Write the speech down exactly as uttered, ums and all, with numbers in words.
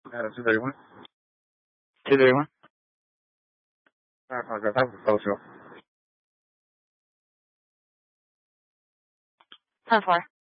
Uh, two thirty-one. two thirty-one. I apologize. I was social. ten four.